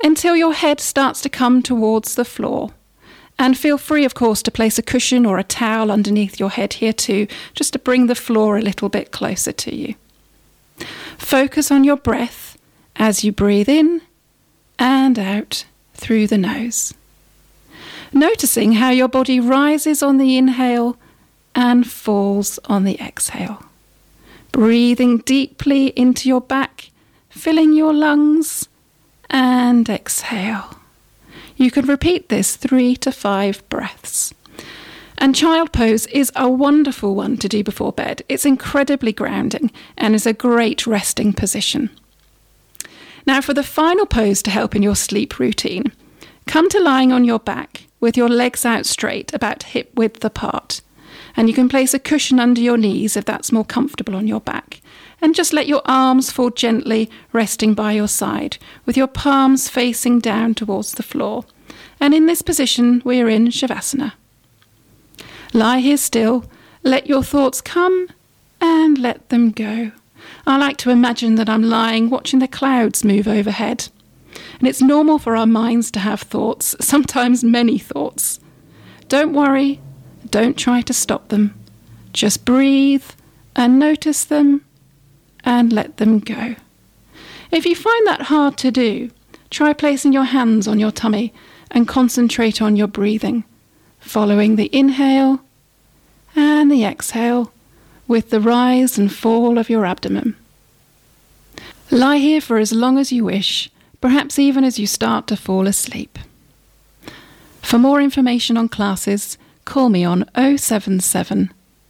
until your head starts to come towards the floor. And feel free, of course, to place a cushion or a towel underneath your head here too, just to bring the floor a little bit closer to you. Focus on your breath as you breathe in and out through the nose. Noticing how your body rises on the inhale and falls on the exhale. Breathing deeply into your back, filling your lungs, and exhale. You can repeat this 3 to 5 breaths. And child pose is a wonderful one to do before bed. It's incredibly grounding and is a great resting position. Now for the final pose to help in your sleep routine, come to lying on your back with your legs out straight, about hip width apart. And you can place a cushion under your knees if that's more comfortable on your back. And just let your arms fall gently, resting by your side, with your palms facing down towards the floor. And in this position, we're in Shavasana. Lie here still, let your thoughts come and let them go. I like to imagine that I'm lying watching the clouds move overhead. And it's normal for our minds to have thoughts, sometimes many thoughts. Don't worry, don't try to stop them. Just breathe and notice them and let them go. If you find that hard to do, try placing your hands on your tummy and concentrate on your breathing, following the inhale and the exhale with the rise and fall of your abdomen. Lie here for as long as you wish, perhaps even as you start to fall asleep. For more information on classes, call me on 077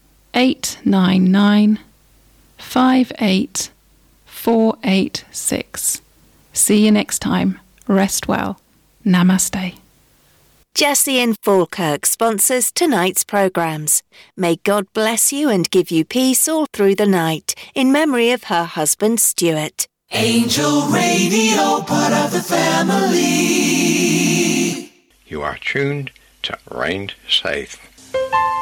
899 58486. See you next time. Rest well. Namaste. Jessie in Falkirk sponsors tonight's programmes. May God bless you and give you peace all through the night, in memory of her husband Stuart. Angel Radio, part of the family. You are tuned to Rand Saith.